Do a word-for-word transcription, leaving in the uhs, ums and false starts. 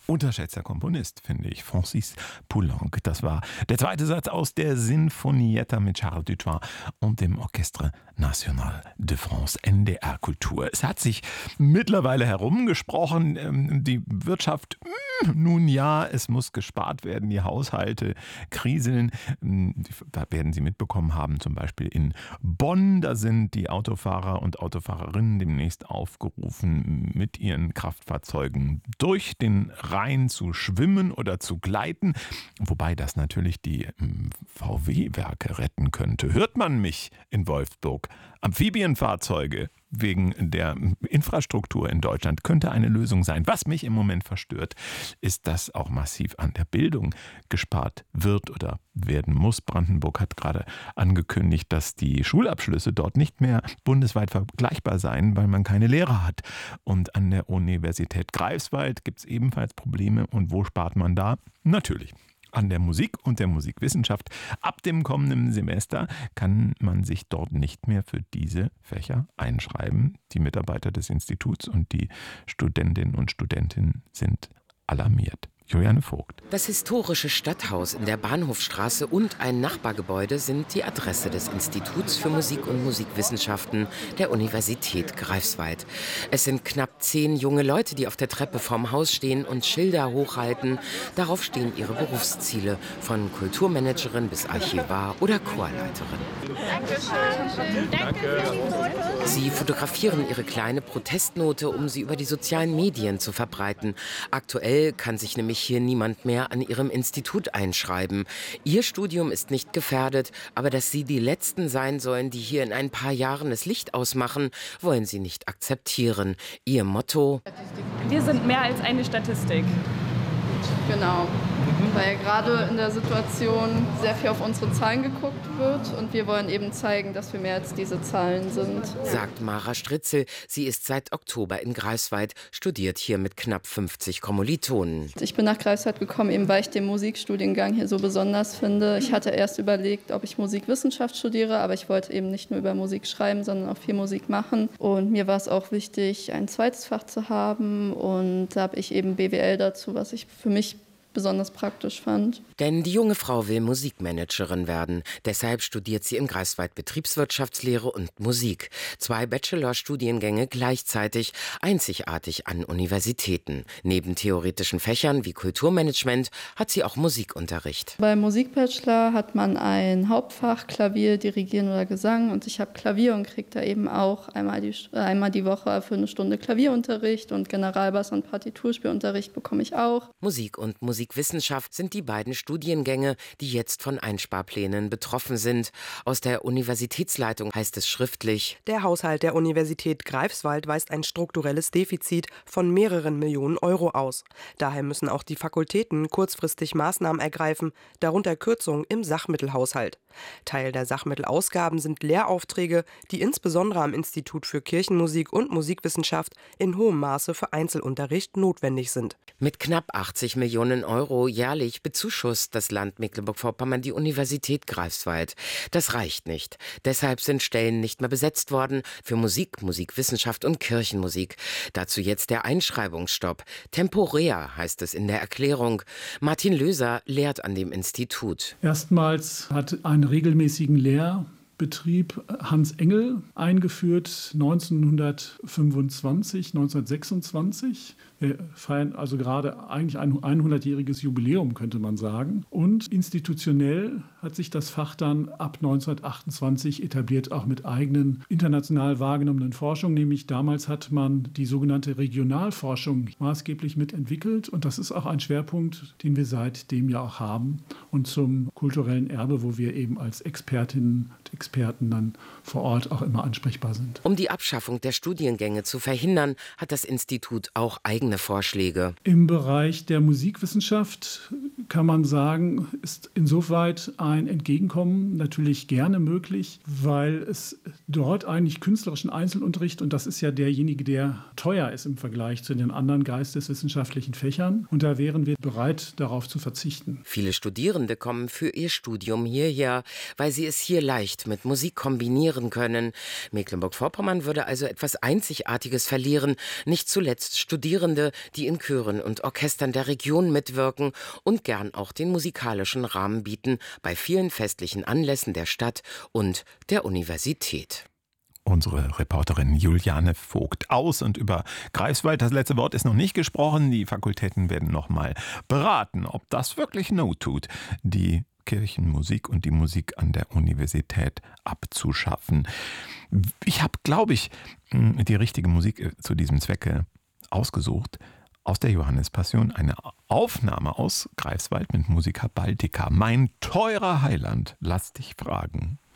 Unterschätzter Komponist, finde ich, Francis Poulenc. Das war der zweite Satz aus der Sinfonietta mit Charles Dutoit und dem Orchestre National de France, N D R Kultur. Es hat sich mittlerweile herumgesprochen, die Wirtschaft, nun ja, es muss gespart werden, die Haushalte kriseln. Da werden Sie mitbekommen haben, zum Beispiel in Bonn, da sind die Autofahrer und Autofahrerinnen demnächst aufgerufen, mit ihren Kraftfahrzeugen durch den Rhein zu schwimmen oder zu gleiten, wobei das natürlich die V W-Werke retten könnte. Hört man mich in Wolfsburg? Amphibienfahrzeuge wegen der Infrastruktur in Deutschland könnte eine Lösung sein. Was mich im Moment verstört, ist, dass auch massiv an der Bildung gespart wird oder werden muss. Brandenburg hat gerade angekündigt, dass die Schulabschlüsse dort nicht mehr bundesweit vergleichbar seien, weil man keine Lehrer hat. Und an der Universität Greifswald gibt es ebenfalls Probleme. Und wo spart man da? Natürlich an der Musik und der Musikwissenschaft. Ab dem kommenden Semester kann man sich dort nicht mehr für diese Fächer einschreiben. Die Mitarbeiter des Instituts und die Studentinnen und Studenten sind alarmiert. Juliane Vogt. Das historische Stadthaus in der Bahnhofstraße und ein Nachbargebäude sind die Adresse des Instituts für Musik und Musikwissenschaften der Universität Greifswald. Es sind knapp zehn junge Leute, die auf der Treppe vorm Haus stehen und Schilder hochhalten. Darauf stehen ihre Berufsziele, von Kulturmanagerin bis Archivar oder Chorleiterin. Dankeschön. Danke. Sie fotografieren ihre kleine Protestnote, um sie über die sozialen Medien zu verbreiten. Aktuell kann sich nämlich hier niemand mehr an ihrem Institut einschreiben. Ihr Studium ist nicht gefährdet, aber dass sie die Letzten sein sollen, die hier in ein paar Jahren das Licht ausmachen, wollen sie nicht akzeptieren. Ihr Motto: Wir sind mehr als eine Statistik. Genau, weil gerade in der Situation sehr viel auf unsere Zahlen geguckt wird und wir wollen eben zeigen, dass wir mehr als diese Zahlen sind. Sagt Mara Stritzel. Sie ist seit Oktober in Greifswald, studiert hier mit knapp fünfzig Kommilitonen. Ich bin nach Greifswald gekommen, eben weil ich den Musikstudiengang hier so besonders finde. Ich hatte erst überlegt, ob ich Musikwissenschaft studiere, aber ich wollte eben nicht nur über Musik schreiben, sondern auch viel Musik machen. Und mir war es auch wichtig, ein zweites Fach zu haben und da habe ich eben B W L dazu, was ich für mich besonders praktisch fand. Denn die junge Frau will Musikmanagerin werden. Deshalb studiert sie in Greifswald Betriebswirtschaftslehre und Musik. Zwei Bachelorstudiengänge gleichzeitig, einzigartig an Universitäten. Neben theoretischen Fächern wie Kulturmanagement hat sie auch Musikunterricht. Beim Musikbachelor hat man ein Hauptfach, Klavier, Dirigieren oder Gesang. Und ich habe Klavier und kriege da eben auch einmal die, äh, einmal die Woche für eine Stunde Klavierunterricht und Generalbass- und Partiturspielunterricht bekomme ich auch. Musik und Musik Musikwissenschaft sind die beiden Studiengänge, die jetzt von Einsparplänen betroffen sind. Aus der Universitätsleitung heißt es schriftlich: Der Haushalt der Universität Greifswald weist ein strukturelles Defizit von mehreren Millionen Euro aus. Daher müssen auch die Fakultäten kurzfristig Maßnahmen ergreifen, darunter Kürzungen im Sachmittelhaushalt. Teil der Sachmittelausgaben sind Lehraufträge, die insbesondere am Institut für Kirchenmusik und Musikwissenschaft in hohem Maße für Einzelunterricht notwendig sind. Mit knapp achtzig Millionen Euro jährlich bezuschusst das Land Mecklenburg-Vorpommern die Universität Greifswald. Das reicht nicht. Deshalb sind Stellen nicht mehr besetzt worden für Musik, Musikwissenschaft und Kirchenmusik. Dazu jetzt der Einschreibungsstopp. Temporär heißt es in der Erklärung. Martin Löser lehrt an dem Institut. Erstmals hat einen regelmäßigen Lehrbetrieb Hans Engel eingeführt, neunzehnhundertfünfundzwanzig, neunzehnhundertsechsundzwanzig. Wir feiern also gerade eigentlich ein hundertjähriges Jubiläum, könnte man sagen. Und institutionell hat sich das Fach dann ab neunzehnhundertachtundzwanzig etabliert, auch mit eigenen international wahrgenommenen Forschungen. Nämlich damals hat man die sogenannte Regionalforschung maßgeblich mitentwickelt. Und das ist auch ein Schwerpunkt, den wir seitdem ja auch haben. Und zum kulturellen Erbe, wo wir eben als Expertinnen und Experten dann vor Ort auch immer ansprechbar sind. Um die Abschaffung der Studiengänge zu verhindern, hat das Institut auch eigene Vorschläge. Im Bereich der Musikwissenschaft kann man sagen, ist insoweit ein Entgegenkommen natürlich gerne möglich, weil es dort eigentlich künstlerischen Einzelunterricht, und das ist ja derjenige, der teuer ist im Vergleich zu den anderen geisteswissenschaftlichen Fächern, und da wären wir bereit, darauf zu verzichten. Viele Studierende kommen für ihr Studium hierher, weil sie es hier leicht mit mit Musik kombinieren können. Mecklenburg-Vorpommern würde also etwas Einzigartiges verlieren, nicht zuletzt Studierende, die in Chören und Orchestern der Region mitwirken und gern auch den musikalischen Rahmen bieten bei vielen festlichen Anlässen der Stadt und der Universität. Unsere Reporterin Juliane Vogt aus. Und über Greifswald, das letzte Wort ist noch nicht gesprochen. Die Fakultäten werden noch mal beraten, ob das wirklich Not tut, die Kirchenmusik und die Musik an der Universität abzuschaffen. Ich habe, glaube ich, die richtige Musik zu diesem Zwecke ausgesucht. Aus der Johannespassion eine Aufnahme aus Greifswald mit Musica Baltica. Mein teurer Heiland, lass dich fragen.